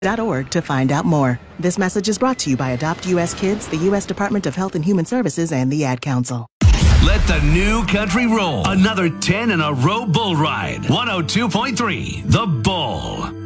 .org to find out more. This message is brought to you by Adopt U.S. Kids, the U.S. Department of Health and Human Services, and the Ad Council. Let the new country roll. Another 10 in a row bull ride. 102.3 The Bull.